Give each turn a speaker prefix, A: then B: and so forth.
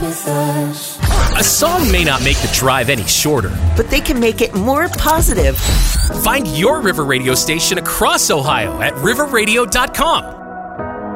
A: with us.
B: A song may not make the drive any shorter,
C: but they can make it more positive.
B: Find your River Radio station across Ohio at riverradio.com.